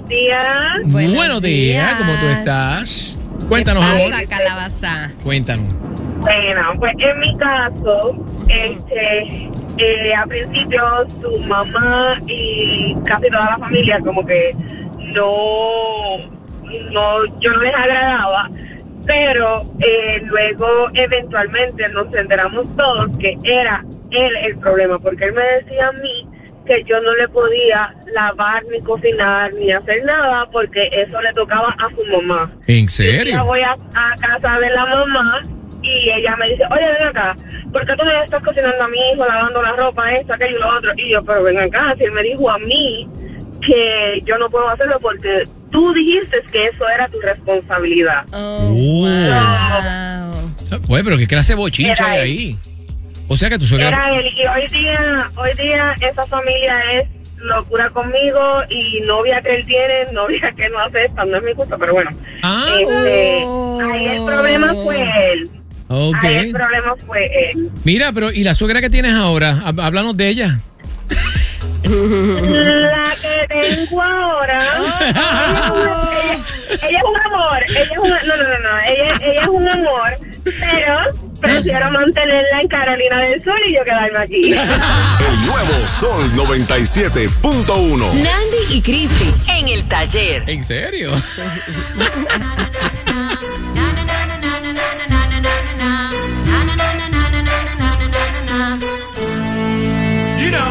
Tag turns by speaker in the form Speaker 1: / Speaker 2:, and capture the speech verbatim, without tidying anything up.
Speaker 1: buenos días.
Speaker 2: Buenos, buenos días. días, ¿cómo tú estás? Cuéntanos, amor.
Speaker 3: Calabaza.
Speaker 2: Cuéntanos.
Speaker 1: Bueno, pues en mi caso, este, eh, al principio su mamá y casi toda la familia como que no, no, yo no les agradaba, pero eh, luego eventualmente nos enteramos todos que era él el problema, porque él me decía a mí que yo no le podía lavar, ni cocinar, ni hacer nada, porque eso le tocaba a su mamá.
Speaker 2: ¿En serio?
Speaker 1: Yo voy a, a casa de la mamá y ella me dice, oye, ven acá, ¿por qué tú me estás cocinando a mi hijo, lavando la ropa, esto, aquello y lo otro? Y yo, pero ven acá, si él me dijo a mí que yo no puedo hacerlo porque tú dijiste que eso era tu responsabilidad.
Speaker 2: Oh, wow. So, Oye, pero qué clase de bochincha hay ahí. O sea que tu suegra...
Speaker 1: Era él, y hoy día, hoy día esa familia es locura conmigo, y novia que él tiene, novia que no acepta, no es mi culpa, pero bueno.
Speaker 2: Ah,
Speaker 1: este, ahí el problema fue él.
Speaker 2: Okay.
Speaker 1: Ahí el problema fue él.
Speaker 2: Mira, pero ¿y la suegra que tienes ahora? Háblanos de ella.
Speaker 1: La que tengo ahora, ella, ella, ella es un amor, ella es un, no, no, no, no, ella, ella es un amor, pero prefiero mantenerla en Carolina del Sur y yo quedarme aquí.
Speaker 4: El nuevo Sol noventa y siete punto uno.
Speaker 5: Nandy y Cristi en el taller.
Speaker 2: ¿En serio?